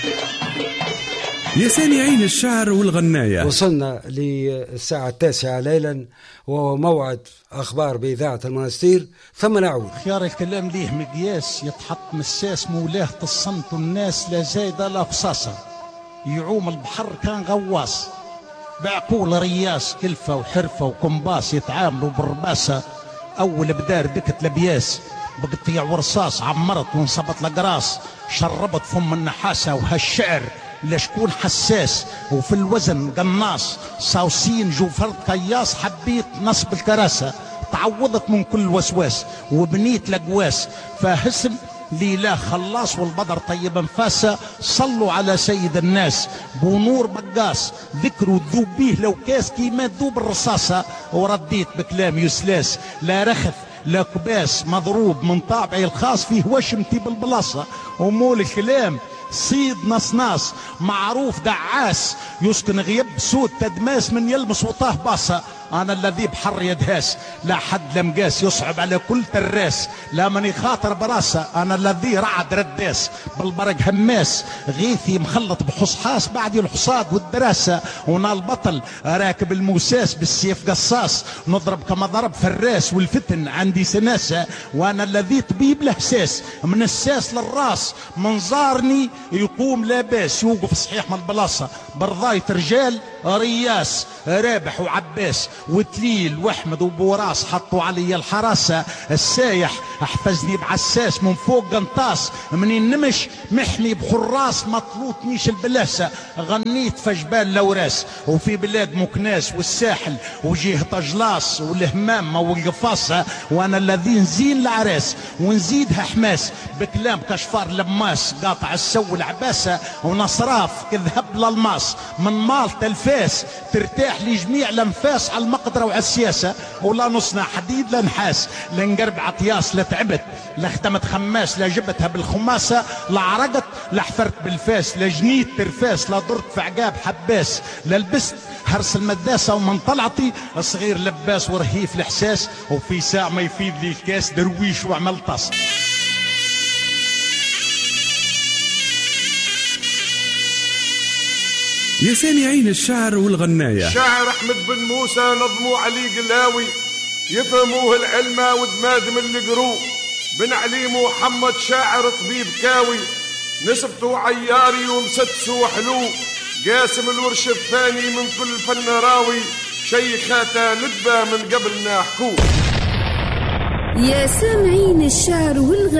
يا سامعين الشعر والغناية، وصلنا للساعة 9 ليلا وهو موعد أخبار بإذاعة المنستير، ثم نعود. خيار الكلام ليه مقياس، يتحط مساس مولاه الصمت والناس لا زايدة لا قصاصة. يعوم البحر كان غواص بعقول رياس، كلفة وحرفة وكمباس يتعاملوا بالرباسة. أول بدار بكت لبياس بقطيع ورصاص، عمرت وانصبت لقراص، شربت فم النحاسة. وهالشعر لشكون حساس وفي الوزن قناص، صاوسين جو فرد قياس، حبيت نصب الكراسة. تعوضت من كل وسواس وبنيت لقواس، فهسم ليلاه خلاص والبدر طيب انفاسه. صلوا على سيد الناس بونور بقاس، ذكروا تذوب بيه لو كاس كيما تذوب الرصاصة. ورديت بكلام يسلاس، لا رخف لا كباس، مضروب من طابعي الخاص فيه وشمتي بالبلاصة. ومول الكلام صيد نصناص معروف دعاس، يسكن غيب سود تدماس من يلمس وطاه باصة. أنا الذي بحر يدهاس، لا حد لمقاس يصعب على كل تراس، لا من يخاطر براسة. أنا الذي رعد رداس بالبرق هماس، غيثي مخلط بحصحاس بعد الحصاد والدراسة. ونا البطل راكب الموساس بالسيف قصاص، نضرب كما ضرب فراس والفتن عندي سناسة. وأنا الذي طبيب لهساس من الساس للراس، منظارني يقوم لاباس يوقف صحيح من البلاصة. برضاية رجال رياس رابح وعباس وتليل واحمد وبوراس، حطوا علي الحراسة. السايح احفزني بعساس من فوق قنطاس، من النمش محمي بحراس، ما طلوتنيش البلاسة. غنيت في جبال لوراس وفي بلاد مكناس والساحل وجيه طجلاس والهمامة والقفاصة. وانا الذي نزين العراس ونزيدها حماس بكلام كشفار لماس، قاطع السو العباسة ونصراف كذهب للماس. من مالطا الفاس ترتاح لجميع الانفاس، على المقدرة وعلى السياسة. ولا نصنع حديد لا نحاس، لا نقرب عطياس لا تعبت، لا ختمت خماس لا جبتها بالخماسة، لا عرقت لا حفرت بالفاس، لا جنيت ترفاس لا ضرت في عقاب حباس، لا لبست هرس المداسة. ومن طلعتي صغير لباس ورهيف الاحساس، وفي ساعة ما يفيد لي الكاس درويش وعمل طاس. يا سامعين الشعر والغناية، شاعر أحمد بن موسى نظموا علي قلاوي، يفهموه العلمة ودمادم اللي قروه. بن علي محمد شاعر طبيب كاوي، نسبته عياري ومسدسه حلو. قاسم الورش الثاني من كل فن راوي، شيخاته ندبة من قبلنا حكوه. يا سامعين الشعر والغناية.